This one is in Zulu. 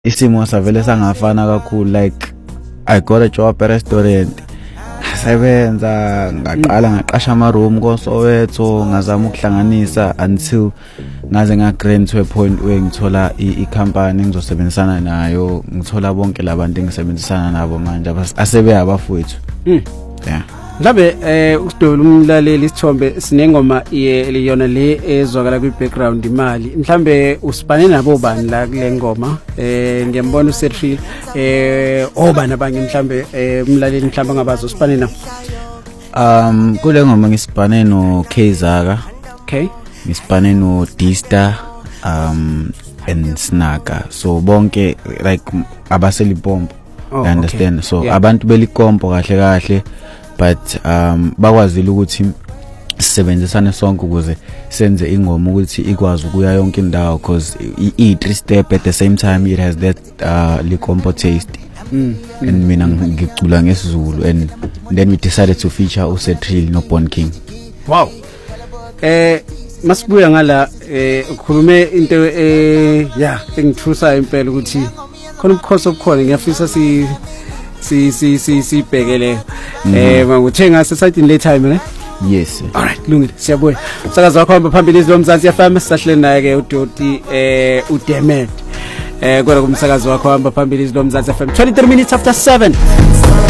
isimo savele sangafana kakhulu. Like I got a job at a restaurant, ngasebenza ngaqasha ama room koSoweto, ngazama ukuhlanganisa until ngaze ngagrand to a point where ngithola icompany engizosebenzisana nayo, ngithola bonke labantu engisebenzisana nabo manje asebe abafowethu. Yeah. Mhlambe uSidolo umlaleli isithombe sinengoma yona le ezwakala kwi background imali. Mhlambe usibane nabo bani la kule ngoma? Ngiyambona uSetril obani abanye mhlambe umlaleli mhlambe ngabazo usibane na. Kule ngoma ngisibane no Kezaka. Okay. Ngisibane no Dista and Snaka. So bonke like abaseli bomb. You understand? Okay. So abantu belikompo kahle but bakwazile ukuthi sisebenzisane sonke ukuze senze ingoma ukuthi ikwazi ukuya yonke indawo because i3 step at the same time it has that likompo taste. And mina ngicula ngesizulu and then we decided to feature uSetril no Born King. Wow. Masibuya ngala ukhulume into engithusa impela ukuthi khona ubukhosi obukhona ngiyafisa sibhekele manguthenga sesayidini le time ne. Yes. All right, lungile siyabuya. Umsakazo wakho hamba phambili izilomzansi FM sisahle naye ke uDoti uDemet kodwa kumsakazo wakho hamba phambili izilomzansi FM 23 minutes after 7.